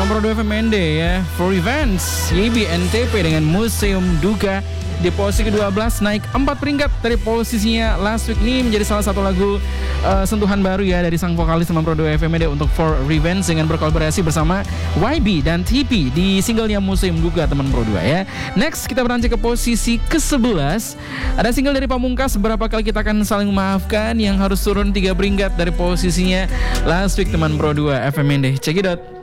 teman Pro 2 FMND ya. For Revenge, YB NTP dengan Museum Duga di posisi ke-12 naik 4 peringkat dari posisinya last week. Ini menjadi salah satu lagu sentuhan baru ya dari sang vokalis teman Pro 2 FMND untuk For Revenge dengan berkolaborasi bersama YB dan TP di singlenya Museum Duga teman Pro 2 ya. Next kita beranjak ke posisi ke-11. Ada single dari Pamungkas, Berapa Kali Kita Akan Saling Memaafkan, yang harus turun 3 peringkat dari posisinya last week teman Pro 2 FMND. Check it out.